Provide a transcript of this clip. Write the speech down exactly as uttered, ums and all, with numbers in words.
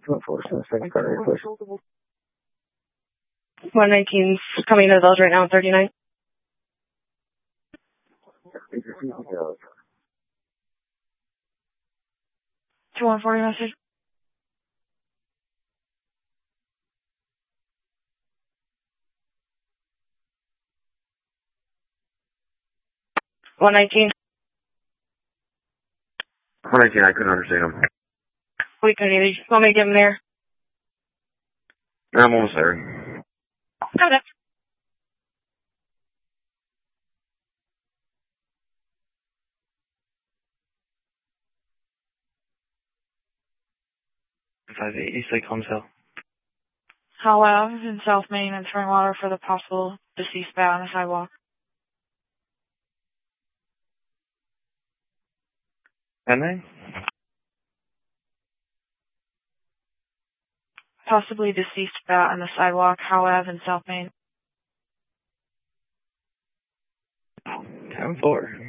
two one four, second car, push. one nineteen's coming to the Village right now, thirty-nine. two one four message. one nineteen. one nineteen, I couldn't understand him. We couldn't either. You want me to get him there? I'm almost there. Okay. five eight, East Lake Holmes Hill. Howell Ave in South Main and Springwater for the possible deceased bat on the sidewalk. ten nine? Possibly deceased bat on the sidewalk, Howell Ave in South Main. ten four.